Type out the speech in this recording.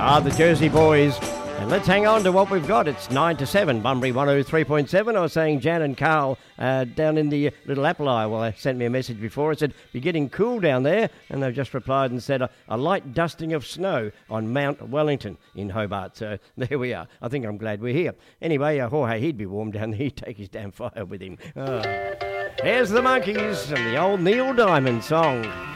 are the Jersey Boys. And let's hang on to what we've got. It's 9 to 7, Bunbury 103.7. I was saying Jan and Carl down in the Little Apple Eye, well, they sent me a message before. I said, be getting cool down there. And they've just replied and said, a light dusting of snow on Mount Wellington in Hobart. So there we are. I think I'm glad we're here. Anyway, Jorge, he'd be warm down there. He'd take his damn fire with him. Here's the Monkees and the old Neil Diamond song.